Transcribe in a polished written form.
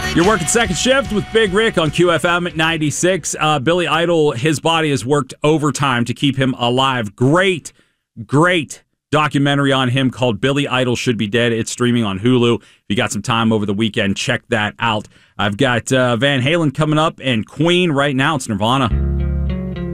You're working second shift with Big Rick on QFM at 96. Billy Idol, his body has worked overtime to keep him alive. Great documentary on him called Billy Idol Should Be Dead. It's streaming on Hulu. If you got some time over the weekend, check that out. I've got Van Halen coming up and Queen right now. It's Nirvana.